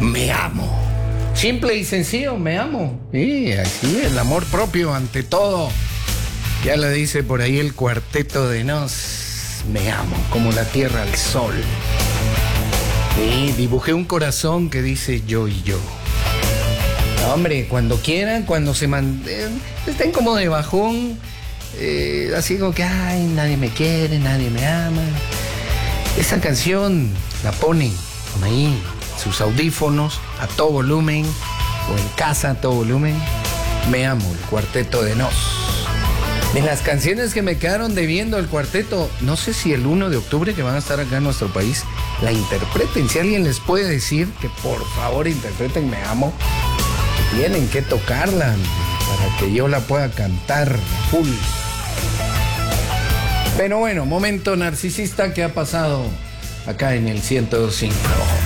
Me amo. Simple y sencillo, me amo. Sí, así es, el amor propio ante todo. Ya lo dice por ahí el Cuarteto de Nos. Me amo, como la tierra al sol. Y dibujé un corazón que dice yo y yo. Hombre, cuando quieran, cuando se estén como de bajón, así como que, ay, nadie me quiere, nadie me ama. Esa canción la ponen ahí, sus audífonos, a todo volumen, o en casa a todo volumen. Me amo, el Cuarteto de Nos. De las canciones que me quedaron debiendo el cuarteto, no sé si el 1 de octubre, que van a estar acá en nuestro país, la interpreten. Si alguien les puede decir que por favor interpreten Me Amo, tienen que tocarla para que yo la pueda cantar full. Pero bueno, momento narcisista que ha pasado acá en el 105.